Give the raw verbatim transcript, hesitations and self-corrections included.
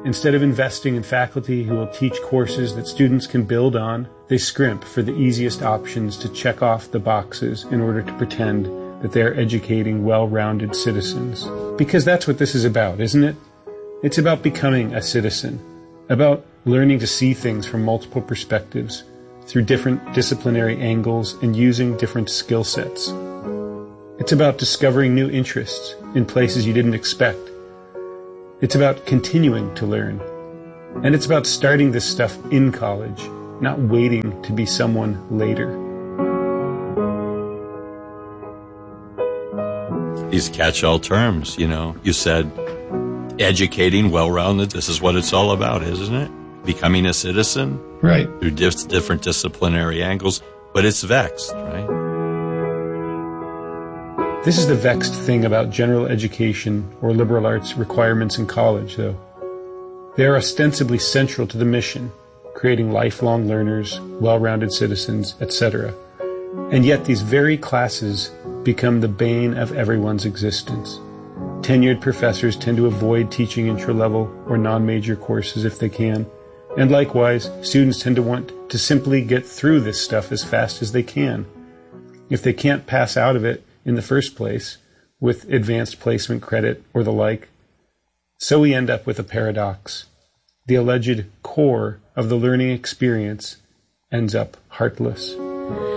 Instead of investing in faculty who will teach courses that students can build on, they scrimp for the easiest options to check off the boxes in order to pretend that they are educating well-rounded citizens. Because that's what this is about, isn't it? It's about becoming a citizen, about learning to see things from multiple perspectives, through different disciplinary angles and using different skill sets. It's about discovering new interests in places you didn't expect. It's about continuing to learn. And it's about starting this stuff in college, not waiting to be someone later. These catch-all terms, you know, you said educating, well-rounded, this is what it's all about, isn't it? Becoming a citizen. Right. Through diff- different disciplinary angles, but it's vexed, right? This is the vexed thing about general education or liberal arts requirements in college, though. They are ostensibly central to the mission, creating lifelong learners, well-rounded citizens, et cetera. And yet these very classes become the bane of everyone's existence. Tenured professors tend to avoid teaching intro-level or non-major courses if they can, and likewise, students tend to want to simply get through this stuff as fast as they can. If they can't pass out of it in the first place, with advanced placement credit or the like, so we end up with a paradox. The alleged core of the learning experience ends up heartless.